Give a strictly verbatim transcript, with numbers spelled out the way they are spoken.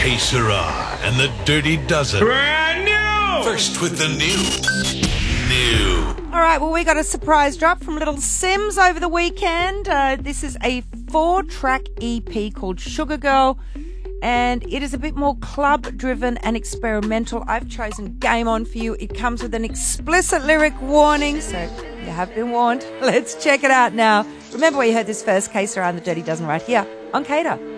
Que Sera and the Dirty Dozen. Brand new! First with the new. New. All right, well, we got a surprise drop from Little Sims over the weekend. Uh, this is a four-track E P called Sugar Girl, and it is a bit more club-driven and experimental. I've chosen Game On for you. It comes with an explicit lyric warning, so you have been warned. Let's check it out now. Remember where you heard this first, Que Sera and the Dirty Dozen, right here on Cater.